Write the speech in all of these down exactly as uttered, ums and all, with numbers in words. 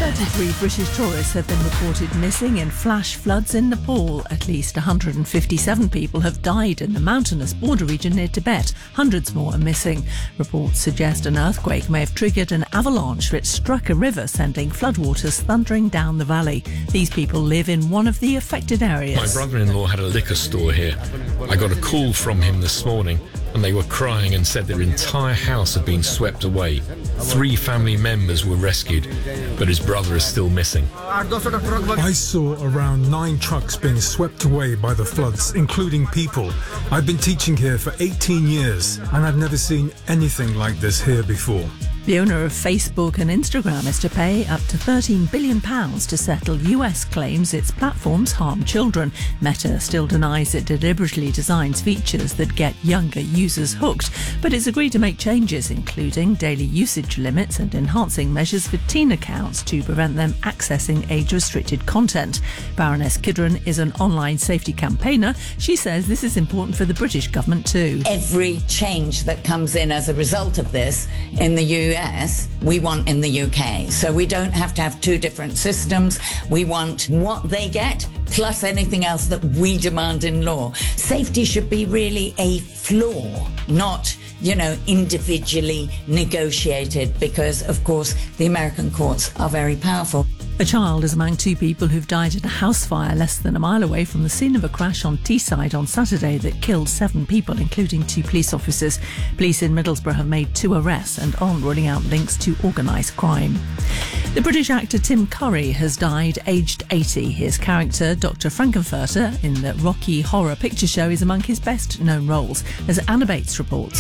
thirty-three British tourists have been reported missing in flash floods in Nepal. At least one hundred fifty-seven people have died in the mountainous border region near Tibet. Hundreds more are missing. Reports suggest an earthquake may have triggered an avalanche which struck a river, sending floodwaters thundering down the valley. These people live in one of the affected areas. My brother-in-law had a liquor store here. I got a call from him this morning, and they were crying and said their entire house had been swept away. Three family members were rescued, but his brother is still missing. I saw around nine trucks being swept away by the floods, including people. I've been teaching here for eighteen years, and I've never seen anything like this here before. The owner of Facebook and Instagram is to pay up to thirteen billion pounds to settle U S claims its platforms harm children. Meta still denies it deliberately designs features that get younger users hooked, but it's agreed to make changes, including daily usage limits and enhancing measures for teen accounts to prevent them accessing age-restricted content. Baroness Kidron is an online safety campaigner. She says this is important for the British government too. Every change that comes in as a result of this in the U S, we want in the U K. So we don't have to have two different systems. We want what they get plus anything else that we demand in law. Safety should be really a flaw, not, you know, individually negotiated, because, of course, the American courts are very powerful. A child is among two people who've died in a house fire less than a mile away from the scene of a crash on Teesside on Saturday that killed seven people, including two police officers. Police in Middlesbrough have made two arrests and aren't ruling out links to organised crime. The British actor Tim Curry has died aged eighty. His character, Doctor Frankenfurter, in the Rocky Horror Picture Show is among his best-known roles, as Anna Bates reports.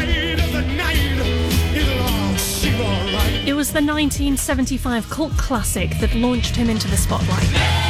It was the nineteen seventy-five cult classic that launched him into the spotlight.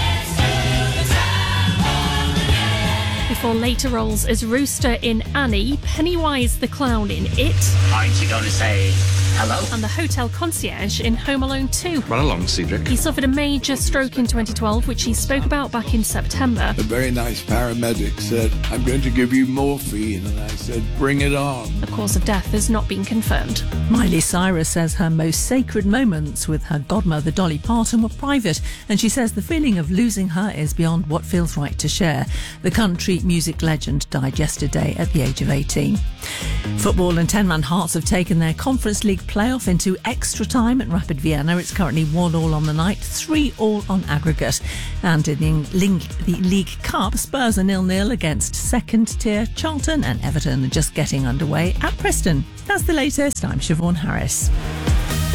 Before later roles as Rooster in Annie, Pennywise the Clown in It, Aren't you going to say hello? and the hotel concierge in Home Alone two. Run along, Cedric. He suffered a major stroke in twenty twelve, which he spoke about back in September. A very nice paramedic said, "I'm going to give you morphine," and I said, "Bring it on." The cause of death has not been confirmed. Miley Cyrus says her most sacred moments with her godmother Dolly Parton were private, and she says the feeling of losing her is beyond what feels right to share. The country music legend died yesterday at the age of eighteen. Football and ten-man Hearts have taken their Conference League playoff into extra time at Rapid Vienna. It's currently one all on the night, three all on aggregate. And in the League, the League Cup, Spurs are nil-nil against second-tier Charlton, and Everton are just getting underway at Preston. That's the latest. I'm Siobhan Harris.